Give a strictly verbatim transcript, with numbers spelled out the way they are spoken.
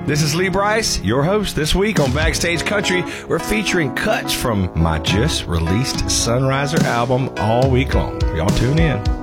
This is Lee Brice, your host. This week on Backstage Country, we're featuring cuts from my just released Sunriser album all week long. Y'all tune in.